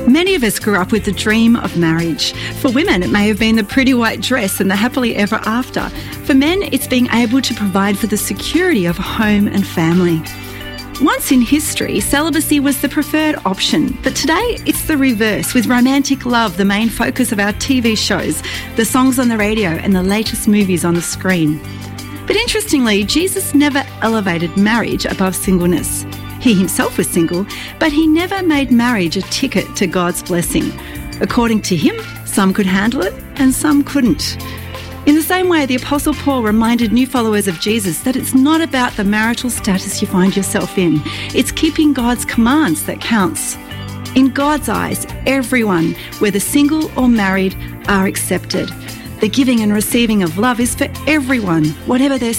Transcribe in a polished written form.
Many of us grew up with the dream of marriage. For women, it may have been the pretty white dress and the happily ever after. For men, it's being able to provide for the security of home and family. Once in history, celibacy was the preferred option, but today it's the reverse, with romantic love the main focus of our TV shows, the songs on the radio and the latest movies on the screen. But interestingly, Jesus never elevated marriage above singleness. He himself was single, but he never made marriage a ticket to God's blessing. According to him, some could handle it and some couldn't. In the same way, the Apostle Paul reminded new followers of Jesus that it's not about the marital status you find yourself in. It's keeping God's commands that counts. In God's eyes, everyone, whether single or married, are accepted. The giving and receiving of love is for everyone, whatever their